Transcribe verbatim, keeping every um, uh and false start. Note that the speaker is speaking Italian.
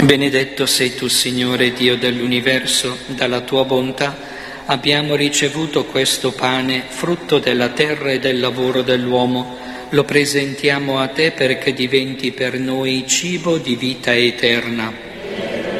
Benedetto sei tu, Signore Dio dell'universo, dalla tua bontà abbiamo ricevuto questo pane, frutto della terra e del lavoro dell'uomo. Lo presentiamo a te perché diventi per noi cibo di vita eterna.